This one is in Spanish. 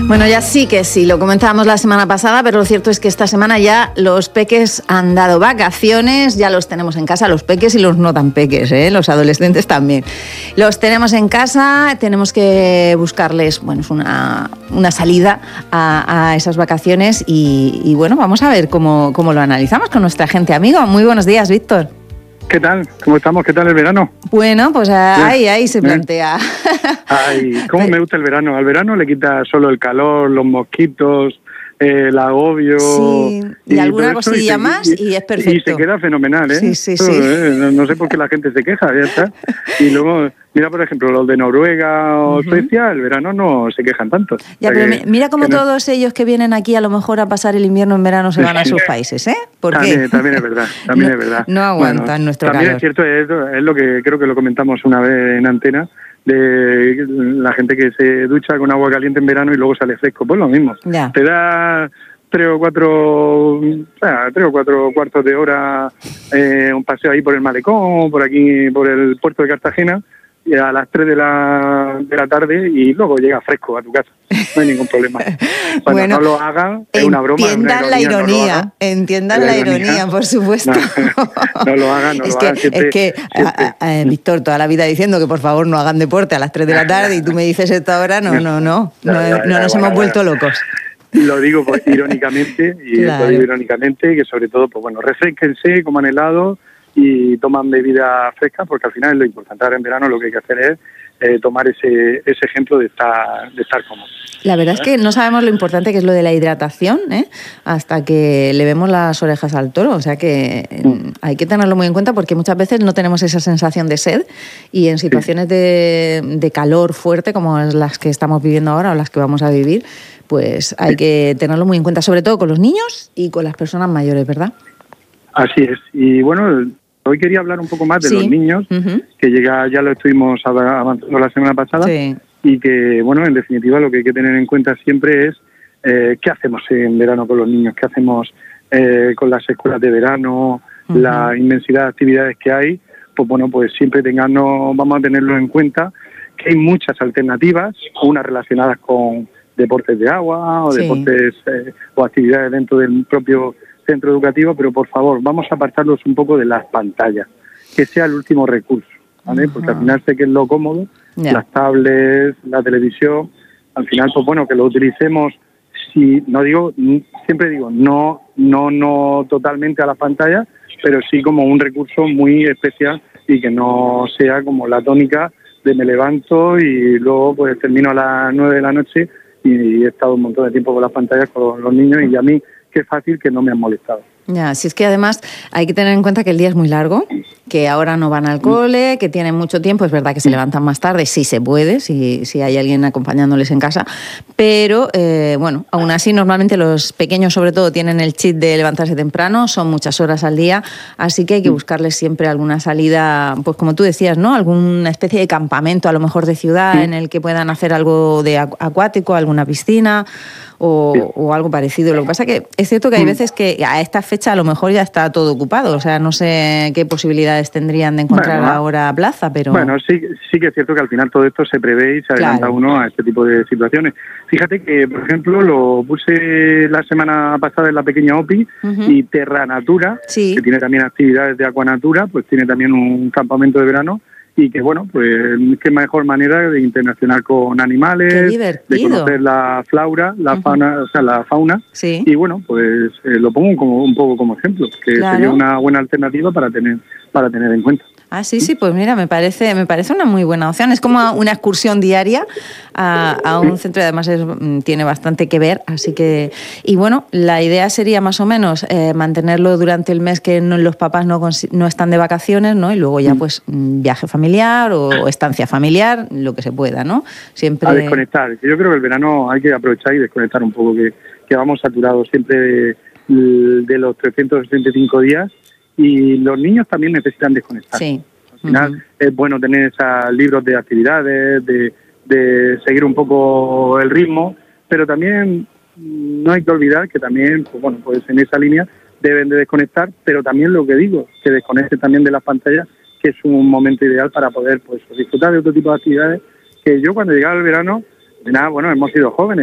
Bueno, ya sí que sí, lo comentábamos la semana pasada, pero lo cierto es que esta semana ya los peques han dado vacaciones, ya los tenemos en casa, los peques y los no tan peques, los adolescentes también. Los tenemos en casa, tenemos que buscarles una salida a esas vacaciones y bueno, vamos a ver cómo lo analizamos con nuestra gente amigo. Muy buenos días, Víctor. ¿Qué tal? ¿Cómo estamos? ¿Qué tal el verano? Bueno, pues ahí se plantea. Ay, ¿cómo me gusta el verano? Al verano le quita solo el calor, los mosquitos, el agobio. Sí, y alguna cosilla más y es perfecto. Y se queda fenomenal, ¿eh? Sí. No sé por qué la gente se queja, ya está. Y luego, mira, por ejemplo, los de Noruega o Suecia, el verano no se quejan tanto. Ya, pero mira cómo todos ellos que vienen aquí a lo mejor a pasar el invierno en verano se van a sus países, ¿eh? También es verdad, es verdad. No aguantan nuestro también calor. También es cierto, es lo que creo que lo comentamos una vez en antena, de la gente que se ducha con agua caliente en verano y luego sale fresco, pues lo mismo. Ya. Te da 3 o 4 cuartos de hora un paseo ahí por el malecón, por aquí, por el puerto de Cartagena, y a las 3 de la tarde y luego llega fresco a tu casa. No hay ningún problema. Bueno, no lo hagan, es una broma. Entiendan la ironía, entiendan la ironía, por supuesto. No lo hagan, no lo hagan. Es que Víctor, toda la vida diciendo que por favor no hagan deporte a las 3 de la tarde y tú me dices esto ahora, no nos hemos vuelto locos. Lo digo pues, irónicamente, lo digo irónicamente, que sobre todo, pues bueno, refresquense, coman helado y toman bebida fresca, porque al final es lo importante. Ahora en verano lo que hay que hacer es tomar ese ejemplo de estar cómodo. La verdad es que no sabemos lo importante que es lo de la hidratación, hasta que le vemos las orejas al toro. O sea que hay que tenerlo muy en cuenta porque muchas veces no tenemos esa sensación de sed y en situaciones de calor fuerte como las que estamos viviendo ahora o las que vamos a vivir, pues hay que tenerlo muy en cuenta, sobre todo con los niños y con las personas mayores, ¿verdad? Así es. Y bueno, hoy quería hablar un poco más de los niños, que ya lo estuvimos avanzando la semana pasada, y que, bueno, en definitiva lo que hay que tener en cuenta siempre es qué hacemos en verano con los niños, qué hacemos con las escuelas de verano, la inmensidad de actividades que hay, pues bueno, pues siempre vamos a tenerlo en cuenta, que hay muchas alternativas, unas relacionadas con deportes de agua o deportes o actividades dentro del propio centro educativo, pero por favor, vamos a apartarlos un poco de las pantallas, que sea el último recurso, ¿vale? Porque al final sé que es lo cómodo, las tablets, la televisión, al final, pues bueno, que lo utilicemos, siempre digo, no totalmente a las pantallas, pero sí como un recurso muy especial y que no sea como la tónica de me levanto y luego pues termino a las 9 de la noche y he estado un montón de tiempo con las pantallas con los niños y a mí qué fácil que no me han molestado. Ya, si es que además hay que tener en cuenta que el día es muy largo, que ahora no van al cole, que tienen mucho tiempo, es verdad que se levantan más tarde, sí se puede, si hay alguien acompañándoles en casa, pero bueno, aún así normalmente los pequeños sobre todo tienen el chip de levantarse temprano, son muchas horas al día, así que hay que buscarles siempre alguna salida, pues como tú decías, ¿no? Alguna especie de campamento a lo mejor de ciudad en el que puedan hacer algo de acuático, alguna piscina o algo parecido. Lo que pasa que es cierto que hay veces que a esta fecha a lo mejor ya está todo ocupado, o sea, no sé qué posibilidades tendrían de encontrar ahora plaza, pero... Bueno, sí que es cierto que al final todo esto se prevé y se adelanta uno a este tipo de situaciones. Fíjate que, por ejemplo, lo puse la semana pasada en la pequeña OPI y Terra Natura, que tiene también actividades de Aquanatura, pues tiene también un campamento de verano y que, bueno, pues qué mejor manera de interaccionar con animales, de conocer la flora, la fauna, o sea, la fauna. Y, bueno, pues lo pongo un poco como ejemplo, que sería una buena alternativa para tener en cuenta. Ah, sí, pues mira, me parece una muy buena opción. Es como una excursión diaria a un centro y además tiene bastante que ver, así que... Y bueno, la idea sería más o menos mantenerlo durante el mes que los papás no están de vacaciones, ¿no? Y luego ya pues viaje familiar o estancia familiar, lo que se pueda, ¿no? Siempre... A desconectar. Yo creo que el verano hay que aprovechar y desconectar un poco, que vamos saturados siempre de los 365 días. Y los niños también necesitan desconectar. Al final es bueno tener esos libros de actividades, de seguir un poco el ritmo, pero también no hay que olvidar que también, pues bueno, pues en esa línea deben de desconectar, pero también lo que digo, que desconecten también de las pantallas, que es un momento ideal para poder pues disfrutar de otro tipo de actividades, que yo cuando llegaba el verano, hemos sido jóvenes.